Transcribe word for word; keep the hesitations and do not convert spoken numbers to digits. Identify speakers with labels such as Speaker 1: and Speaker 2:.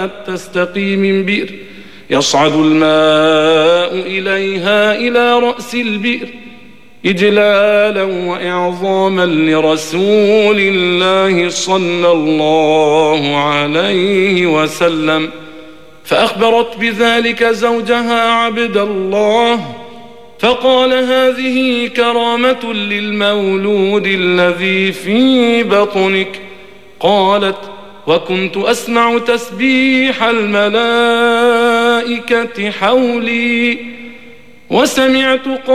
Speaker 1: تستقي من بئر يصعد الماء إليها إلى رأس البئر إجلالا وإعظاما لرسول الله صلى الله عليه وسلم. فأخبرت بذلك زوجها عبد الله فقال: هذه كرامة للمولود الذي في بطنك. قالت: وكنت أسمع تسبيح الملائكة حولي وسمعت